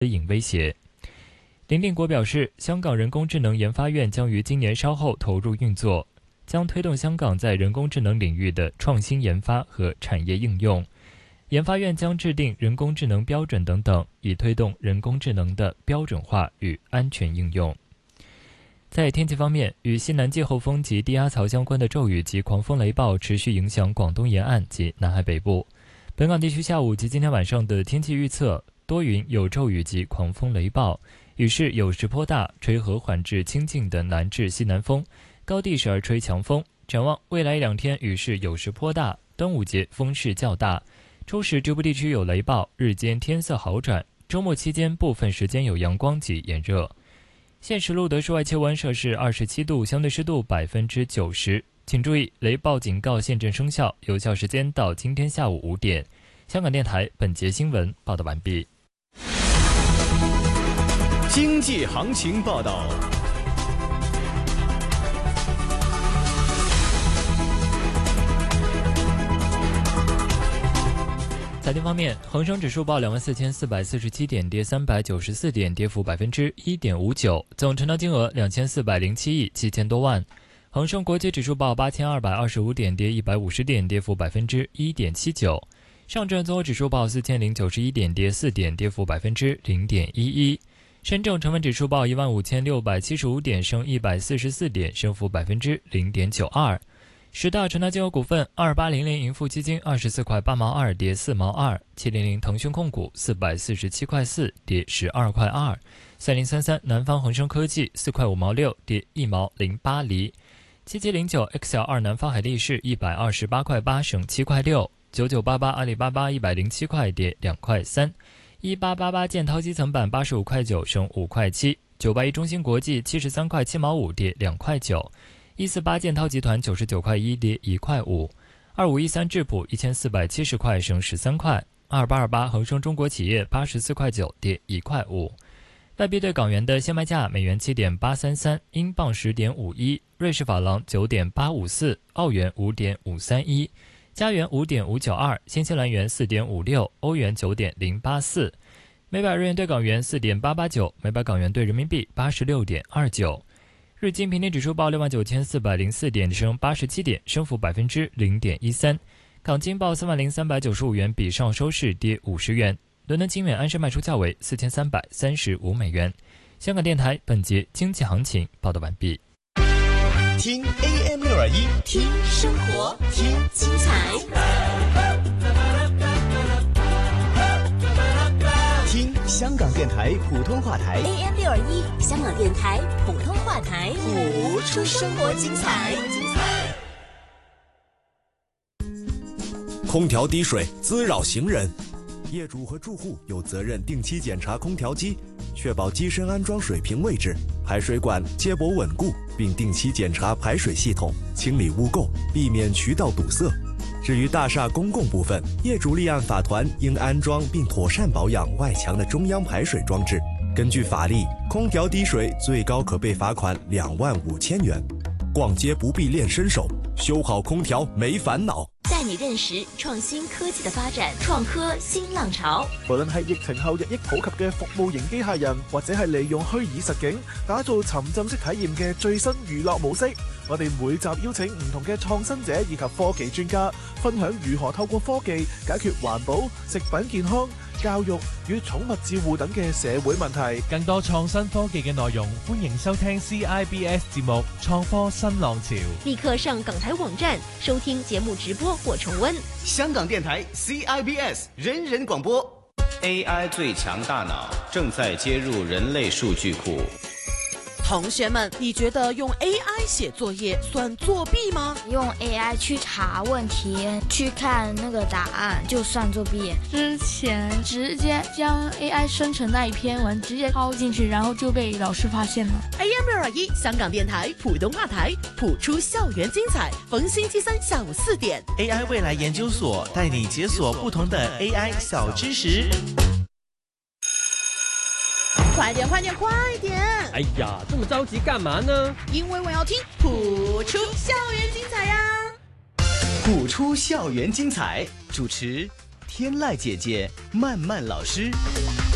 隐威胁。林定国表示，香港人工智能研发院将于今年稍后投入运作，将推动香港在人工智能领域的创新研发和产业应用。研发院将制定人工智能标准等等，以推动人工智能的标准化与安全应用。在天气方面，与西南季候风及低压槽相关的骤雨及狂风雷暴持续影响广东沿岸及南海北部。本港地区下午及今天晚上的天气预测：多云，有骤雨及狂风雷暴，雨势有时颇大，吹和缓至清劲的南至西南风，高地时而吹强风。展望未来2天，雨势有时颇大，端午节风势较大。初时局部地区有雷暴，日间天色好转，周末期间部分时间有阳光及炎热。现时录得室外气温摄氏27度，相对湿度90%。请注意，雷暴警告现正生效，有效时间到今天下午5点。香港电台本节新闻报道完毕。 经济行情报道。 财经方面，恒生指数报24,447点，跌394点，跌幅1.59%，总成交金额2407亿7000多万。恒生国际指数报8225点，跌150点，跌幅1.79%。上证综合指数报4091点，跌4点，跌幅0.11%。深证成分指数报15675点，升144点，升幅0.92%。十大成交金额股份：2800盈富基金24块8毛2，跌4毛2；700腾讯控股447块4，跌12块2；3033南方恒生科技4块5毛6，跌1毛08厘；7709 XL2南方海力士128块8，升7块6；9988阿里巴巴107块，跌2块3；1888建滔基层板85块9，升5块7；981中芯国际73块7毛5，跌2块9；148建滔集团99块1，跌1块5；2513智普1470块，升13块；2828恒生中国企业84块9，跌1块5。外币对港元的现卖价：美元7.833，英镑10.51，瑞士法郎9.854，澳元5.531，加元5.592，新西兰元4.56，欧元9.084，每百日元对港元4.889，每百港元对人民币86.29。日经平均指数报69,404点，升87点，升幅0.13%。港金报30,395元，比上收市跌50元。伦敦金远安士卖出价为4335美元。香港电台本节经济行情报道完毕。 听 AM621， 听生活，听精彩， 听香港电台普通话台 AM621，香港电台普通话台， 谱出生活精彩。 空调滴水滋扰行人，业主和住户有责任定期检查空调机，确保机身安装水平位置，排水管接驳稳固，并定期检查排水系统，清理污垢，避免渠道堵塞。至于大厦公共部分，业主立案法团应安装并妥善保养外墙的中央排水装置。根据法例，空调滴水最高可被罚款25000元。逛街不必练身手，修好空调没烦恼。 帶你認識創新科技的發展，創科新浪潮。 無論係疫情後日益普及嘅服務型機械人，或者係利用虛擬實境打造沉浸式體驗嘅最新娛樂模式，我哋每集邀請唔同嘅創新者以及科技專家，分享如何透過科技解決環保、食品健康、教育與寵物照護等嘅社會問題。 更多創新科技嘅內容，歡迎收聽 CIBS 節目《創科新浪潮》。 立刻上港台網站收聽節目直播或重溫。 香港電台 CIBS 人人廣播。 AI 最強大腦正在接入人類數據庫。 同學們，你覺得用 AI 寫作業算作弊嗎？ 用 AI 去查問題，去看那個答案，就算作弊。之前直接將 AI 生成那一篇文直接抄進去，然後就被老師發現了。 AM621香港電台普通話台，譜出校園精彩。逢星期三下午4點 AI 未來研究所帶你解鎖不同的 AI 小知識。 快點，快點，快點！ 哎呀，這麼着急幹嘛呢？ 因為我要聽譜出校園精彩呀！ 譜出校園精彩，主持天籟姐姐、曼曼老師。